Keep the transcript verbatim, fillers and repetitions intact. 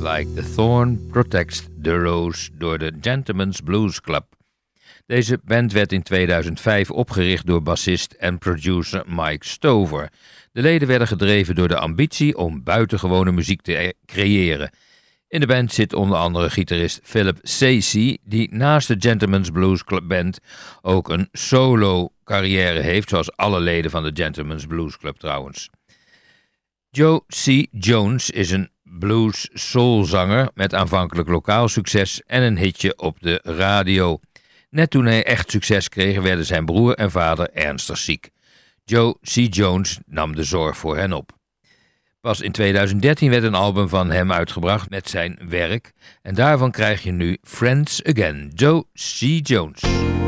Like the Thorn Protects the Rose door de Gentleman's Blues Club. Deze band werd in tweeduizend vijf opgericht door bassist en producer Mike Stover. De leden werden gedreven door de ambitie om buitengewone muziek te creëren. In de band zit onder andere gitarist Philip Stacey, die naast de Gentleman's Blues Club Band ook een solo carrière heeft, zoals alle leden van de Gentleman's Blues Club trouwens. Joe C. Jones is een blues-soulzanger met aanvankelijk lokaal succes en een hitje op de radio. Net toen hij echt succes kreeg, werden zijn broer en vader ernstig ziek. Joe C. Jones nam de zorg voor hen op. Pas in tweeduizend dertien werd een album van hem uitgebracht met zijn werk en daarvan krijg je nu Friends Again, Joe C. Jones.